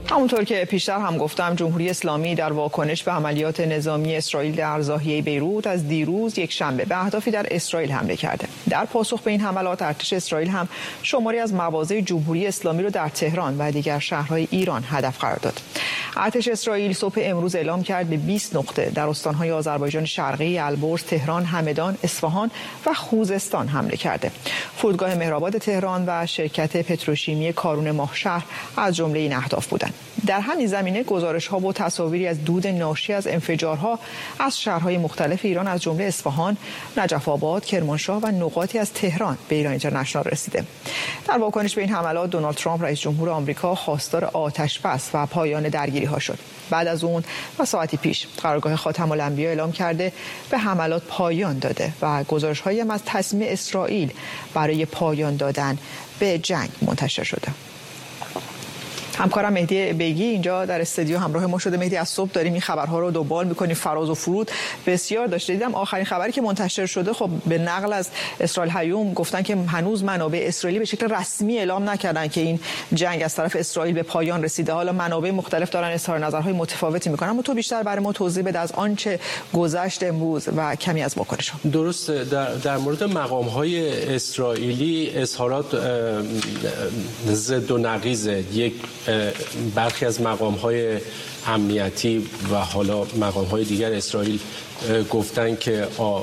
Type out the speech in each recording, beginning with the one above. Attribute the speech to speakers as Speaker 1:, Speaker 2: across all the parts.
Speaker 1: همونطور که پیشتر هم گفتم، جمهوری اسلامی در واکنش به عملیات نظامی اسرائیل در ضاحیه بیروت از دیروز یک شنبه به اهدافی در اسرائیل حمله کرده. در پاسخ به این حملات، ارتش اسرائیل هم شماری از مواضع جمهوری اسلامی رو در تهران و دیگر شهرهای ایران هدف قرار داد. ارتش اسرائیل صبح امروز اعلام کرد به 20 نقطه در استانهای آذربایجان شرقی، البرز، تهران، همدان، اصفهان و خوزستان حمله کرده. فرودگاه مهرآباد تهران و شرکت پتروشیمی کارون ماهشهر از جمله این اهداف بودند. در همین زمینه گزارش‌ها و تصاویری از دود ناشی از انفجارها از شهرهای مختلف ایران از جمله اصفهان، نجف آباد، کرمانشاه و نقاطی از تهران به ایران اینترنشنال رسیده. در واکنش به این حملات، دونالد ترامپ رئیس جمهور آمریکا خواستار آتش‌بس و پایان درگیری‌ها شد. بعد از اون و ساعتی پیش قرارگاه خاتم الانبیا اعلام کرده به حملات پایان داده و گزارش‌هایی هم از تصمیم اسرائیل برای پایان دادن به جنگ منتشر شده. همکارم مهدی بیگی اینجا در استودیو همراه ما شده. مهدی، از صبح داریم این خبرها رو دنبال می‌کنیم، فراز و فرود بسیار داشته. دیدم آخرین خبری که منتشر شده، خب به نقل از اسرائیل هیوم گفتن که هنوز منابع اسرائیلی به شکل رسمی اعلام نکردن که این جنگ از طرف اسرائیل به پایان رسیده. حالا منابع مختلف دارن اظهار نظرهای متفاوتی می‌کنن، اما تو بیشتر برای ما توضیح بده از آنچه گذشت امروز و کمی از واکنش‌ها.
Speaker 2: درسته، در مورد مقام‌های اسرائیلی اظهارات ضد و نقیض. یک برخی از مقام‌های امنیتی و حالا مقام‌های دیگر اسرائیل گفتن که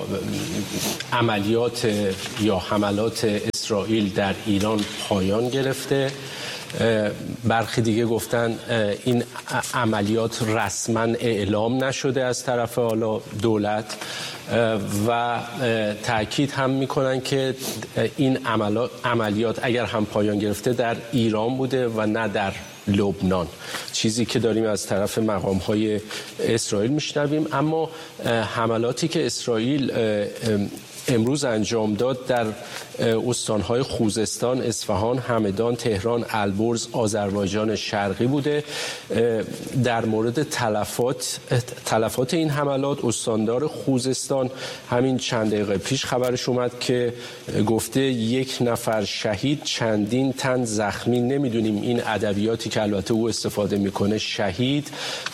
Speaker 2: عملیات یا حملات اسرائیل در ایران پایان گرفته. برخی دیگه گفتن این عملیات رسما اعلام نشده از طرف حالا دولت و تأکید هم میکنن که این عملیات اگر هم پایان گرفته در ایران بوده و نه در لبنان، چیزی که داریم از طرف مقام‌های اسرائیل میشنویم. اما حملاتی که اسرائیل امروز انجام داد در استانهای خوزستان، اصفهان، همدان، تهران، البرز، آذربایجان شرقی بوده. در مورد تلفات این حملات، استاندار خوزستان همین چند دقیقه پیش خبرش اومد که گفته 1 نفر شهید، چندین تن زخمی. نمیدونیم این ادبیاتی که البته او استفاده میکنه، شهید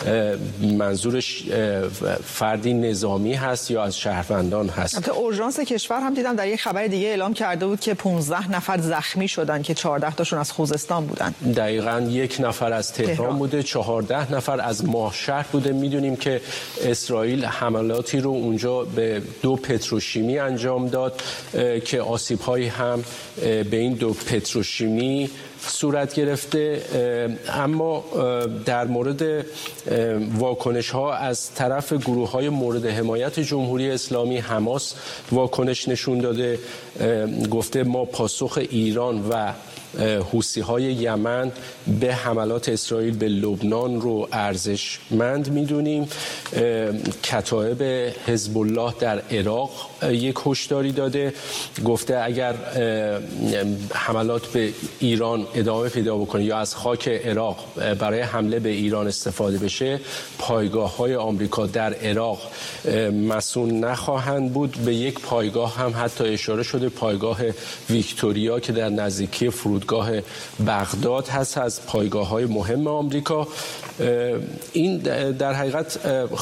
Speaker 2: منظورش فردی نظامی هست یا از شهروندان هست.
Speaker 1: البته اورژانس کشور هم دیدم در یک خبر دیگه اعلام کرده بود که 15 نفر زخمی شدن که 14 تاشون از خوزستان بودن.
Speaker 2: دقیقاً 1 نفر از تهران بوده، 14 نفر از ماهشهر بوده. میدونیم که اسرائیل حملاتی رو اونجا به 2 پتروشیمی انجام داد که آسیب‌هایی هم به این 2 پتروشیمی صورت گرفته. اما در مورد واکنش ها از طرف گروه های مورد حمایت جمهوری اسلامی، حماس واکنش نشون داده، گفته ما پاسخ ایران و حوثی‌های یمن به حملات اسرائیل به لبنان رو ارزشمند می‌دونیم. کتایب حزب الله در عراق یک هشداری داده، گفته اگر حملات به ایران ادامه پیدا بکنه یا از خاک عراق برای حمله به ایران استفاده بشه، پایگاه‌های آمریکا در عراق مسئول نخواهند بود. به یک پایگاه هم حتی اشاره شده، پایگاه ویکتوریا که در نزدیکی فرودگاه بغداد هست از پایگاه‌های مهم آمریکا. این در حقیقت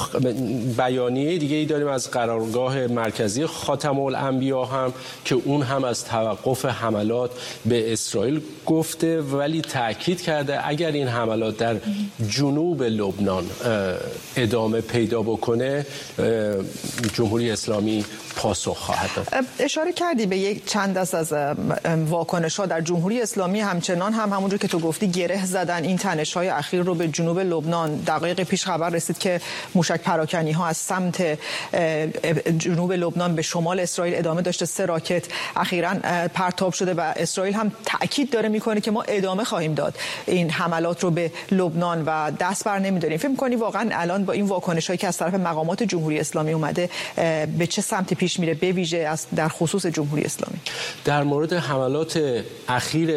Speaker 2: بیانیه دیگه ای داریم از قرارگاه مرکزی خاتم الانبیا هم که اون هم از توقف حملات به اسرائیل گفته، ولی تأکید کرده اگر این حملات در جنوب لبنان ادامه پیدا بکنه، جمهوری اسلامی پاسخ خواهد داد.
Speaker 1: اشاره کردی به یک چند دست از واکنش‌ها در جمهوری اسلامی، همچنان هم همونجور که تو گفتی گره زدن این تنش‌های اخیر رو به جنوب لبنان. دقایق پیش خبر رسید که موشک پراکنی‌ها از سمت جنوب لبنان به شمال اسرائیل ادامه داشته. 3 راکت اخیراً پرتاب شده و اسرائیل هم تأکید داره میکنه که ما ادامه خواهیم داد این حملات رو به لبنان و دست بر نمی‌داریم. فکر می‌کنی واقعاً الان با این واکنش‌هایی که از طرف مقامات جمهوری اسلامی اومده به چه سمتی پیش میره، به ویژه در خصوص جمهوری اسلامی؟
Speaker 2: در مورد حملات اخیر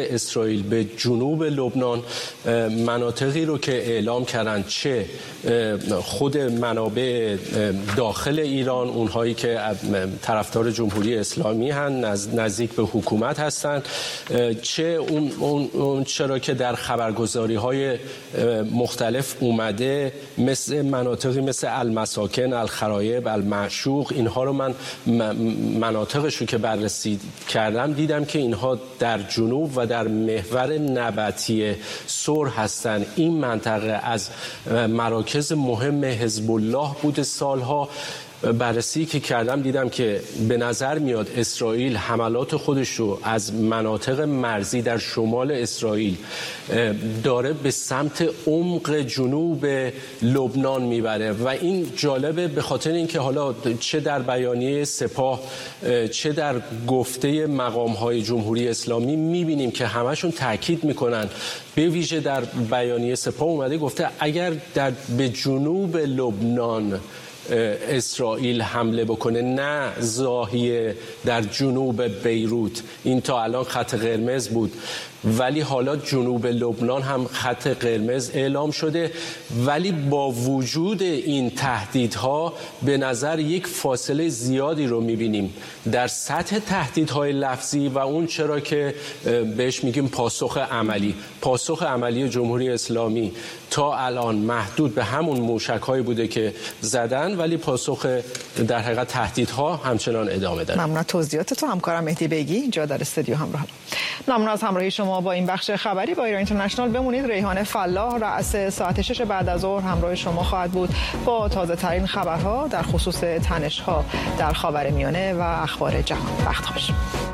Speaker 2: اسرائیل به جنوب لبنان مناطقی رو که اعلام کردن، چه خود منابع داخل ایران، اونهایی که طرفدار جمهوری اسلامی هستند، نزدیک به حکومت هستند، چه اون چرا که در خبرگزاری‌های مختلف اومده، مثل مناطقی مثل المساکن، الخرایب، المعشوق، اینها رو من مناطقش رو که بررسی کردم دیدم که اینها در جنوب و در محور نبطی سور هستند. این منطقه از مراکز مهم حزب الله بوده سالها. بررسی که کردم دیدم که به نظر میاد اسرائیل حملات خودش رو از مناطق مرزی در شمال اسرائیل داره به سمت عمق جنوب لبنان میبره و این جالبه به خاطر اینکه حالا چه در بیانیه سپاه چه در گفته مقام‌های جمهوری اسلامی میبینیم که همشون تاکید میکنن، به ویژه در بیانیه سپاه اومده گفته اگر به جنوب لبنان اسرائیل حمله بکنه، نه زاهیه در جنوب بیروت، این تا الان خط قرمز بود، ولی حالا جنوب لبنان هم خط قرمز اعلام شده. ولی با وجود این تهدیدها به نظر یک فاصله زیادی رو می‌بینیم در سطح تهدیدهای لفظی و اون چرا که بهش میگیم پاسخ عملی. پاسخ عملی جمهوری اسلامی تا الان محدود به همون موشک‌هایی بوده که زدن، ولی پاسخ در حقیقت تهدیدها همچنان ادامه داره.
Speaker 1: ممنون از توضیحاتتون همکارم مهدی بیگی اینجا در استودیو همراه. ممنون از همراهی شما با این بخش خبری با ایران اینترنشنال. بمونید. ریحان فلاح رأس ساعت 6 بعد از ظهر همراه شما خواهد بود با تازه ترین خبرها در خصوص تنش‌ها در خاورمیانه و اخبار جهان. وقت خوش.